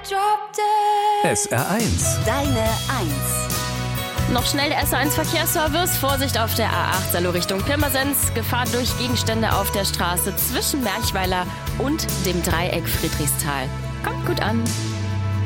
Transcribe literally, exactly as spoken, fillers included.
S R eins. Deine Eins. Noch schnell der S R eins Verkehrsservice. Vorsicht auf der A acht Salo Richtung Pirmasens. Gefahr durch Gegenstände auf der Straße zwischen Merchweiler und dem Dreieck Friedrichsthal. Kommt gut an.